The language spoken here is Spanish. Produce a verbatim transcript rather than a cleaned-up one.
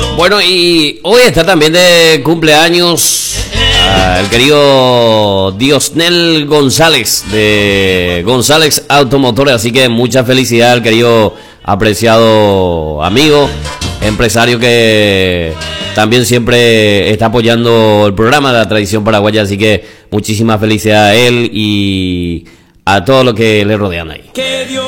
Bueno, y hoy está también de cumpleaños uh, el querido Diosnel González de González Automotores, así que mucha felicidad al querido apreciado amigo, empresario que también siempre está apoyando el programa de la tradición paraguaya, así que muchísima felicidad a él y a todo lo que le rodean ahí.